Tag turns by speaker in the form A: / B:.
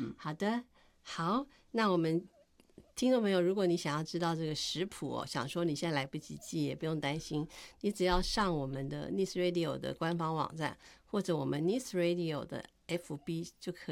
A: 好的，好，那我们听众朋友，如果你想要知道这个食谱想说你现在来不及记也不用担心，你只要上我们的 Nice Radio 的官方网站，或者我们 Nice Radio 的 FB 就可以